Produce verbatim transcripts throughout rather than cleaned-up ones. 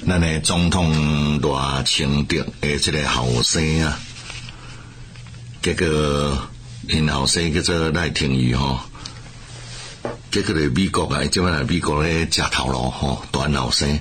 咱的总统赖清德的这个后生啊，结果因后生叫做赖廷宇吼，结果伫美国啊，即摆来美国咧食头路吼，大后生，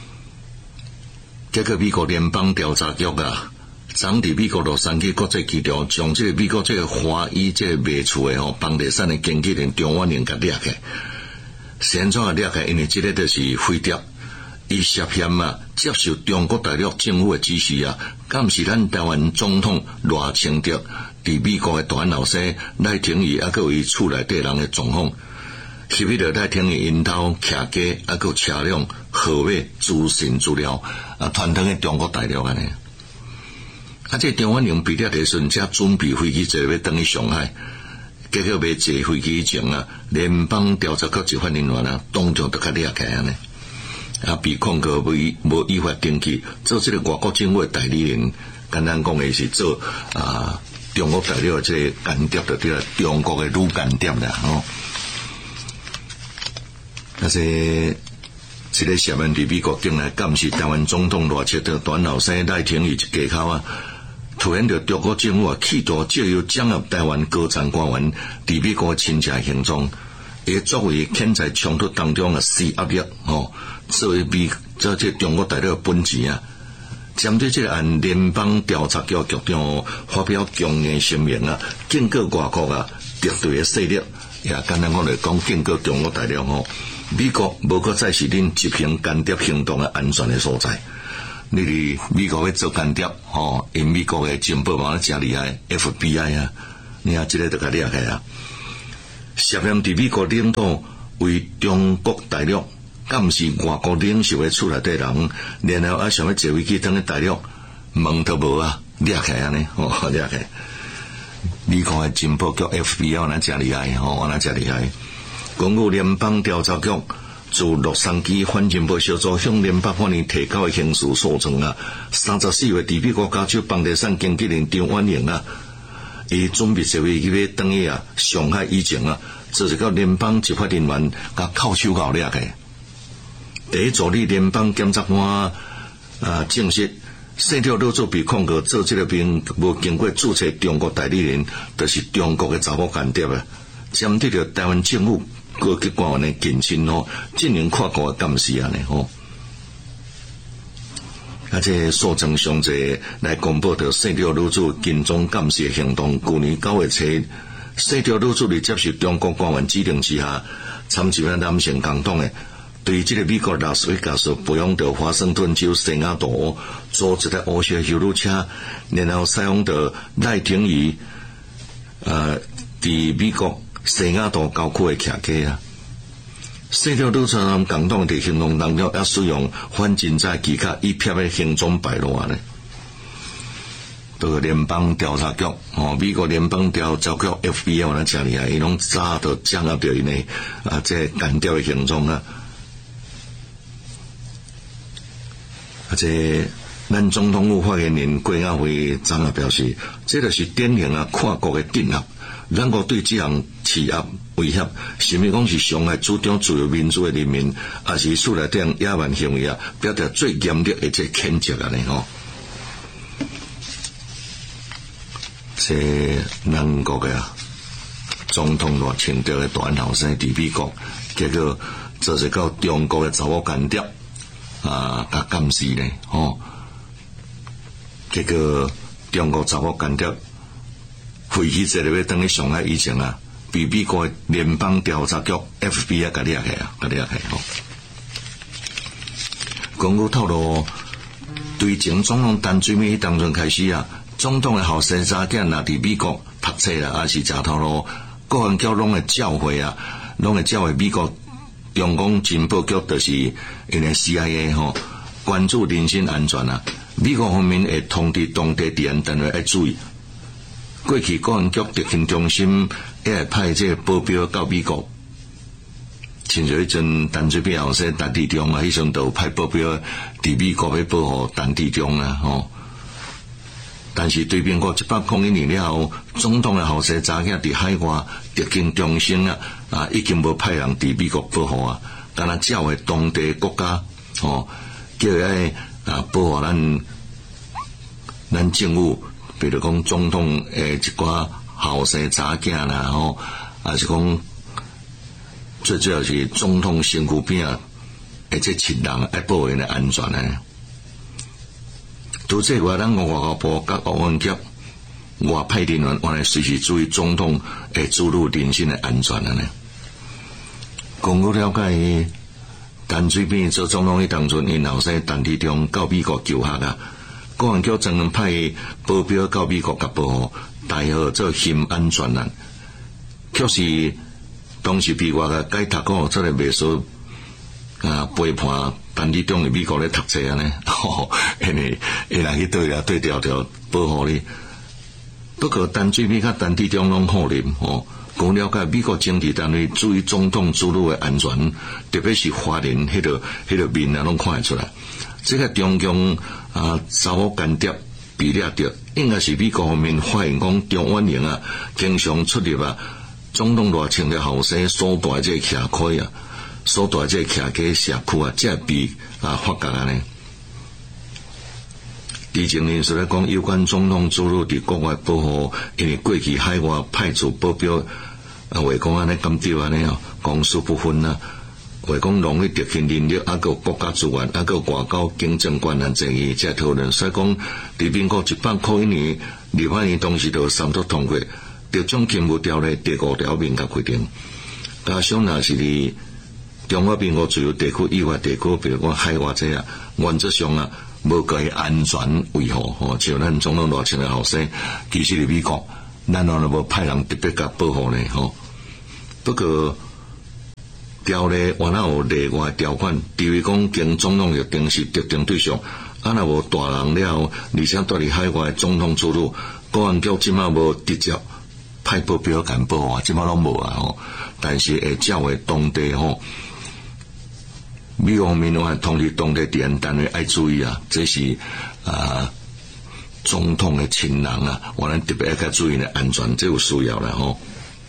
结果美国联邦调查局啊，昨伫美国洛杉矶国际机场，将即个美国即个华裔即个卖厝的吼房地产的经纪人张婉玲甲掠起，先怎啊掠起？因为即个就是飞碟。伊涉嫌啊，接受中国大陆政府的指示啊，敢是咱台湾总统赖清德伫美国的大老师赖廷宇，啊，佮伊厝内底人的状况，翕迄个赖廷宇因兜徛家，啊，佮车辆号码、资讯资料啊，传腾去中国大陆安尼。啊，这张婉玲毕业的时阵，才准备飞机坐要登去上海，结果要坐飞机前啊，联邦调查局执法人员啊，当场就甲掠起安尼。啊，被控告无无依法登记做这个外国政府的代理人，简单讲的是做啊中国大陆的这个间谍的，对啦，中国的女间谍啦，吼、哦。但是这个涉案伫美国境内，敢是台湾总统赖清德短后生赖廷宇一家口啊，突然着中国政府啊企图借由掌握台湾高层官员伫美国亲戚行踪，也作为潜在冲突当中的施压力，吼、哦。作为美做这中国大陆本钱啊，针对这个案，联邦调查局局长发表强硬声明啊，警告外国啊敌对的势力，也简单讲来讲，警告中国大陆吼，美国无可再是恁执行间谍行动的安全的所在。你伫美国要做间谍吼，因美国的情报网真厉害 ，F B I 啊，你啊，这个都甲掠起啊，涉嫌伫美国领土为中国大陆。敢是外国领袖的厝内底人，然后啊想要坐飞机登去大陆，门都无啊，掠起安尼，哦，掠起。美国的情报局 F B I 那真厉害，吼，那真厉害。根据联邦调查局自洛杉矶反情报小组向联邦法院提交的刑事诉讼啊，三十四月伫美国加州房地产经纪人张婉玲啊，伊准备坐飞机要登去啊上海以前啊，这是到联邦执法人员甲扣手铐掠起。第一助理联邦检察官啊证实，姓廖老祖被控告做这个并无经过注册中国代理人，就是中国的查某间谍啊，针对着台湾政府高级官员的近亲吼，进行跨国的监视安尼吼。啊，这诉讼详细来公布着姓廖老祖跟踪监视的行动。去年九月初，姓廖老祖伫接受中国官员指令之下，参集了南城工党的。对这个美国拉斯维加斯培养到华盛顿州圣雅图租一台乌色休旅车，然后使用到赖廷宇呃，伫美国圣雅图郊区的徛家啊。细条路上人共党伫行动当中也使用反侦查技巧以撇的行踪败露呢。这个联邦调查局哦，美国联邦调查局 F B I 那真厉害，伊拢早都掌握到因的啊，这间谍的行踪啊。而且，咱总统府发言人郭亚辉昨日表示，这就是典型啊跨国的镇压，咱国对这项施压威胁，甚至讲是伤害主张自由民主的人民，也是厝内底野蛮行为啊，表达最严厉的这谴责啊！呢吼，这咱国的啊总统赖清德的大后生伫美国，结果就是到中国的查某间谍。啊，甲监视呢，吼！结果中国查某间谍飞机坐入要登去上海以前啊，被美国联邦调查局 F B I 甲掠起啊，甲掠起吼。根据透露，对前总统陈水扁当阵开始啊，总统的后生查囝若伫美国读册啦，也是假透露，各项局拢会召回啊，拢会召回美国。中共情报局就是因为 C I A 吼，关注人身安全啊。美国方面会通知当地治安单位要注意。过去国安局特勤中心也会派这个保镖到美国，亲像迄阵陈水扁后生陈志忠啊，迄阵都派保镖伫美国要保护陈志忠啊，吼。但是对面国一百抗议年了后，总统的后生查囝伫海外特勤中心啊，啊已经无派人伫美国保护啊，敢若召回当地国家，吼、哦， 叫伊爱啊保护咱咱政府，比如讲总统诶一寡后生查囝啦吼，也是讲最主要是总统身躯边啊，诶这亲人爱保护因诶安全诶。除此外，咱外交部甲国安局外派人员原来随时注意总统诶注入人身诶安全啊呢。根据了解，陈水扁做总统迄当阵，因后生陈时中到美国求学啊，国安局专门派保镖到美国甲保护，代号做新安全人。确实，当时美国个该读个这个秘书啊陪伴陈时中伫美国咧读册安尼，吼，因为因来去对啊对调调保护你。不过陈水扁甲陈时中拢好啉吼。讲了解美国政治单位注意总统主路的安全，特别是华人迄个迄个面啊，拢看得出来。这个中共啊，查某间谍被掠着，应该是美国方面发现讲中远营啊，经常出入啊，总统大清的后生所在这社区啊，所在这社区社区啊，才被啊发觉安尼。知情人士来讲，有关总统主路伫国外保护，因为过去海外派出保镖。啊，话讲安尼咁对安尼哦，公私不分啊。话讲浪费特权人力，啊个国家资源，啊个外交经政关系争议，才讨论。所以讲，伫民国一百零一年立法院当时就三读通过《特种勤务条例》第五条明确规定，加上若是伫中华民国自由地区以外地区，比如讲海外这啊，原则上啊，无个安全维护吼，像咱总统大清的后生，其实伫美国。咱若无派人特别甲保护呢吼，不过条例原来有例外条款，比如讲经总统约定是特定对象，啊若无大人了，而且住伫海外总统出入，国安局即马无直接派保镖干保护，即马拢无啊吼。但是会照会当地吼，美国方面话通知当地治安单位爱注意啊，这是啊。总统的亲人啊，我们特别要较注意的安全，这有需要了吼。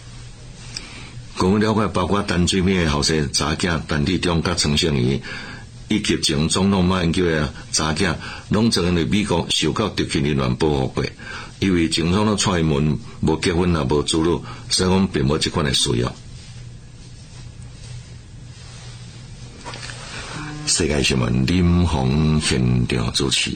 讲了解，包括陈水扁的后生查囝陈时中甲陈胜仪，以及前总统马英九的查囝，拢曾因伫美国受到特权人员保护过，因为前总统蔡英文无结婚也无子女，所以讲并无这款的需要。世界新闻林鸿现场主持。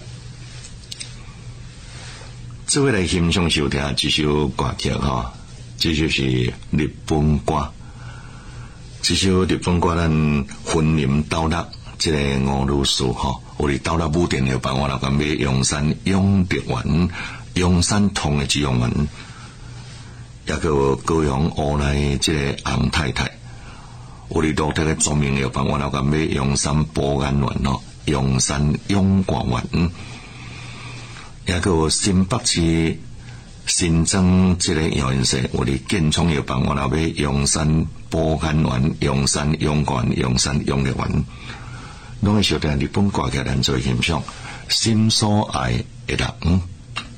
这位来欣赏收听这首歌曲哈，这就是日本歌。这首日本歌咱婚林斗六这个俄罗斯哈，有伫斗六武电有办我来讲买阳山永德丸、阳山通的吉阳丸，也个高阳湖内这个洪太太，有伫落地个著名有办我来讲买阳山保安丸咯，阳山永光丸。也个新北市新增这个药园社，我哋建创药房，我那边阳山保安丸、阳山永冠、阳山永乐丸，拢会小听日本歌曲咱做欣赏，心所爱的人。